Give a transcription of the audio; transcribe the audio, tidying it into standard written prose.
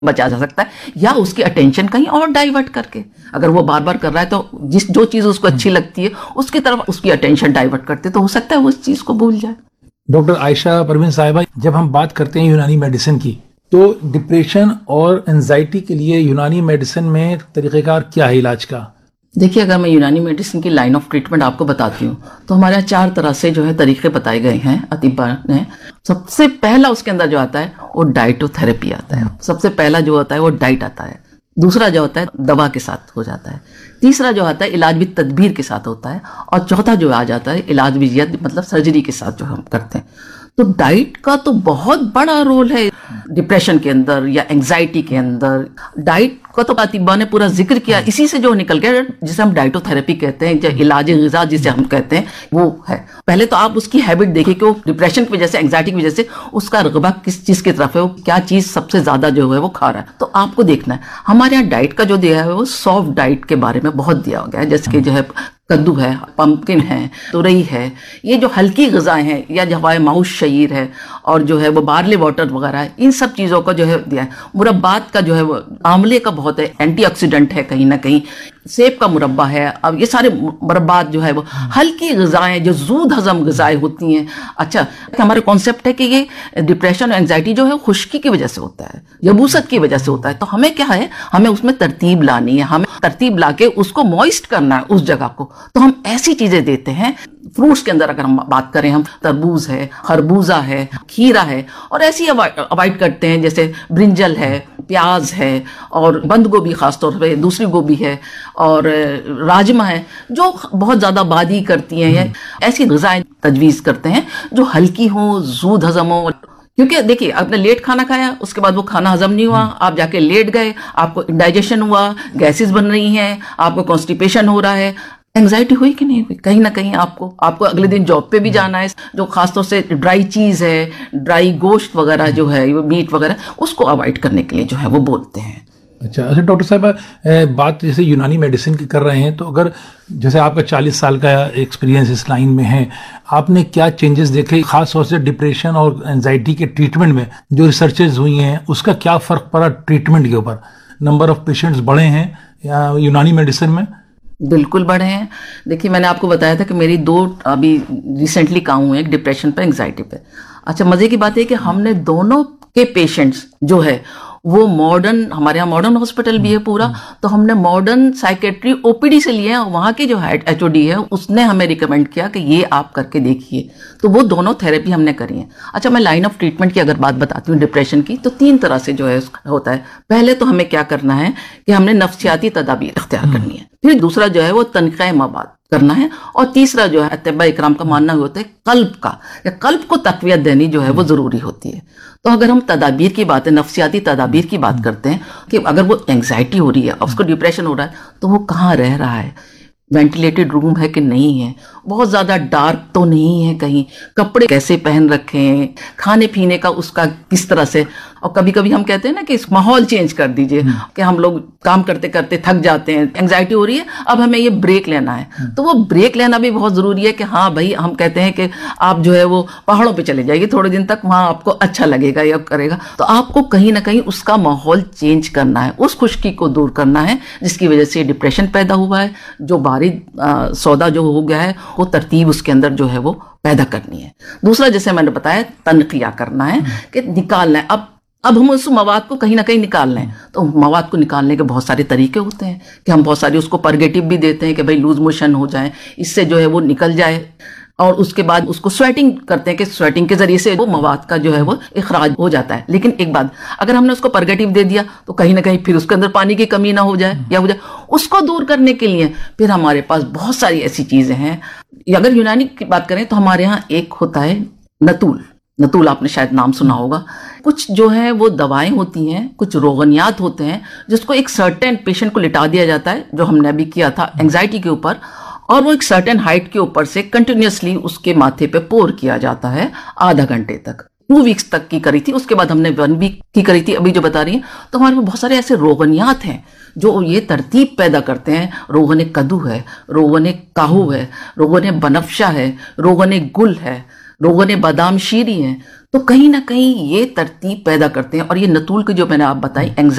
बचा जा सकता है, या उसकी अटेंशन कहीं और डाइवर्ट करके। अगर वो बार बार कर रहा है तो जो चीज़ उसको अच्छी लगती है उसकी तरफ उसकी अटेंशन डाइवर्ट करते तो हो सकता है वो उस चीज़ को भूल जाए। डॉक्टर आयशा परवीन साहिबा, जब हम बात करते हैं यूनानी मेडिसिन की, तो डिप्रेशन और एंजाइटी के लिए यूनानी मेडिसिन में तरीक़ेकार क्या है इलाज का? देखिए, अगर मैं यूनानी मेडिसिन की लाइन ऑफ ट्रीटमेंट आपको बताती हूँ तो हमारे यहाँ 4 तरह से जो है तरीके बताए गए हैं अतिब्बा ने। सबसे पहला उसके अंदर जो आता है वो डाइटोथेरेपी आता है। सबसे पहला जो होता है वो डाइट आता है। दूसरा जो होता है दवा के साथ हो जाता है। तीसरा जो आता है इलाज भी तदबीर के साथ होता है। और चौथा जो आ जाता है इलाज भी मतलब सर्जरी के साथ जो हम करते हैं। तो डाइट का तो बहुत बड़ा रोल है डिप्रेशन के अंदर या एंजाइटी के अंदर। डाइट का तो अतिब्बा ने पूरा जिक्र किया, इसी से जो निकल गया जिसे हम डाइटोथेरेपी कहते हैं, जो इलाज ग़िज़ा जिसे हम कहते हैं वो है। पहले तो आप उसकी हैबिट देखिए कि वो डिप्रेशन की वजह से, एंजाइटी की वजह से उसका रग़बा किस चीज़ की तरफ है, वो क्या चीज़ सबसे ज़्यादा जो है वो खा रहा है। तो आपको देखना है हमारे यहाँ डाइट का जो दिया है वो सॉफ्ट डाइट के बारे में बहुत दिया गया है, जैसे कि जो है कद्दू है, पम्पकिन है, तुरई है, ये जो हल्की ग़िज़ाएँ हैं, या जो हमारे माउस शईर है और जो है वो बार्ले वाटर वगैरह है, इन सब चीज़ों का जो है दिया है। मुरब्बात का जो है वो आंवले का बहुत है, एंटीऑक्सीडेंट है कहीं ना कहीं, सेब का मुरब्बा है। अब ये सारे मुरब्बात जो है वो हल्की ग़िज़ाएँ जो ज़ूद हज़म ग़िज़ाएँ होती हैं। अच्छा, हमारा कॉन्सेप्ट है कि ये डिप्रेशन और एंजाइटी जो है खुश्की की वजह से होता है, यबूसत की वजह से होता है। तो हमें क्या है, हमें उसमें तरतीब लानी है, हमें तरतीब ला के उसको मॉइस्ट करना है उस जगह को। तो हम ऐसी चीज़ें देते हैं। फ्रूट्स के अंदर अगर हम बात करें, हम तरबूज है, खरबूजा है, खीरा है, और ऐसी अवॉइड करते हैं जैसे ब्रिंजल है, प्याज है, और बंद गोभी खासतौर पे, दूसरी गोभी है, और राजमा है, जो बहुत ज़्यादा बादी करती हैं। ऐसी ग़िज़ाएँ तजवीज़ करते हैं जो हल्की हो, ज़ूद हज़म हो। क्योंकि देखिए, आपने लेट खाना खाया, उसके बाद वो खाना हजम नहीं हुआ, आप जाके लेट गए, आपको इंडाइजेशन हुआ, गैसेस बन रही हैं, आपको कॉन्स्टिपेशन हो रहा है, एंजाइटी हुई कि नहीं हुई? कहीं ना कहीं आपको अगले दिन जॉब पे भी जाना है। जो खासतौर से ड्राई चीज़ है, ड्राई गोश्त वगैरह जो है, मीट वगैरह, उसको अवॉइड करने के लिए जो है वो बोलते हैं। अच्छा डॉक्टर साहब, बात जैसे यूनानी मेडिसिन की कर रहे हैं, तो अगर जैसे आपका 40 साल का एक्सपीरियंस इस लाइन में है, आपने क्या चेंजेस देखे खास तौर से डिप्रेशन और एंजाइटी के ट्रीटमेंट में? जो रिसर्चेज हुई हैं उसका क्या फ़र्क पड़ा ट्रीटमेंट के ऊपर? नंबर ऑफ पेशेंट्स बढ़े हैं या यूनानी मेडिसिन में? बिल्कुल बढ़े हैं। देखिए, मैंने आपको बताया था कि मेरी 2 अभी रिसेंटली काम हुए, एक डिप्रेशन पे, एंजाइटी पे। अच्छा, मज़े की बात है कि हमने दोनों के पेशेंट्स जो है वो मॉडर्न, हमारे यहाँ मॉडर्न हॉस्पिटल भी है पूरा, तो हमने मॉडर्न साइकेट्री ओपीडी से लिए हैं। वहाँ की जो हेड एचओडी है उसने हमें रिकमेंड किया कि ये आप करके देखिए, तो वो दोनों थेरेपी हमने करी है। अच्छा, मैं लाइन ऑफ ट्रीटमेंट की अगर बात बताती हूँ डिप्रेशन की, तो 3 तरह से जो है होता है। पहले तो हमें क्या करना है कि हमने नफ्सियाती तदाबीर इख्तियार करनी है। फिर दूसरा जो है वो तनक़ीह मवाद करना है, और तीसरा जो है अत्तबा इकराम का मानना होता है कल्ब का, या कल्ब को तक़वियत देनी जो है वो ज़रूरी होती है। तो अगर हम तदाबीर की बात है, नफ्सियाती तदाबीर की बात करते हैं कि अगर वो एंग्जाइटी हो रही है, उसको डिप्रेशन हो रहा है, तो वो कहाँ रह रहा है, वेंटिलेटेड रूम है कि नहीं है, बहुत ज़्यादा डार्क तो नहीं है कहीं, कपड़े कैसे पहन रखे हैं, खाने पीने का उसका किस तरह से। और कभी कभी हम कहते हैं ना कि इस माहौल चेंज कर दीजिए, कि हम लोग काम करते करते थक जाते हैं, एंग्जाइटी हो रही है, अब हमें ये ब्रेक लेना है। तो वो ब्रेक लेना भी बहुत ज़रूरी है कि हाँ भाई, हम कहते हैं कि आप जो है वो पहाड़ों पे चले जाइए थोड़े दिन तक, वहाँ आपको अच्छा लगेगा या करेगा। तो आपको कहीं ना कहीं उसका माहौल चेंज करना है, उस खुश्की को दूर करना है जिसकी वजह से डिप्रेशन पैदा हुआ है। जो बारिद सौदा जो हो गया है, वो तरतीब उसके अंदर जो है वो पैदा करनी है। दूसरा, जैसे मैंने बताया, तनक़िया करना है कि निकालना है। अब हम उस मवाद को कहीं ना कहीं निकालना है। तो मवाद को निकालने के बहुत सारे तरीके होते हैं कि हम बहुत सारे उसको परगेटिव भी देते हैं कि भाई लूज मोशन हो जाए, इससे जो है वो निकल जाए। और उसके बाद उसको स्वेटिंग करते हैं कि स्वेटिंग के जरिए से वो मवाद का जो है वो इखराज हो जाता है। लेकिन एक बात, अगर हमने उसको परगेटिव दे दिया तो कहीं ना कहीं फिर उसके अंदर पानी की कमी ना हो जाए, या हो जाए। उसको दूर करने के लिए फिर हमारे पास बहुत सारी ऐसी चीज़ें हैं। अगर यूनानी की बात करें तो हमारे यहाँ एक होता है नतूल, आपने शायद नाम सुना होगा। कुछ जो है वो दवाएं होती हैं, कुछ रोगनियात होते हैं, जिसको एक सर्टेन पेशेंट को लिटा दिया जाता है, जो हमने अभी किया था एंग्जाइटी के ऊपर, और वो एक सर्टेन हाइट के ऊपर से कंटिन्यूसली उसके माथे पे पोर किया जाता है आधा घंटे तक। 2 वीक्स तक की करी थी, उसके बाद हमने 1 वीक की करी थी, अभी जो बता रही हैं। तो हमारे में बहुत सारे ऐसे रोगनियात हैं जो ये तरतीब पैदा करते हैं। रोगन कद्दू है, रोगन काहू है, रोगन बनफशा है, रोगन गुल है, रोगन बादाम शीरी है। तो कहीं ना कहीं ये तरतीब पैदा करते हैं। और ये नतूल की जो मैंने आप बताई